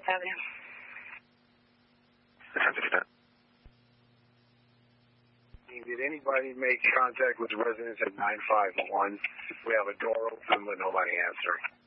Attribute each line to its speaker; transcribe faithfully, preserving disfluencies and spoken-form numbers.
Speaker 1: Avenue.
Speaker 2: Did anybody make contact with residents at nine five one? We have a door open, but nobody answering.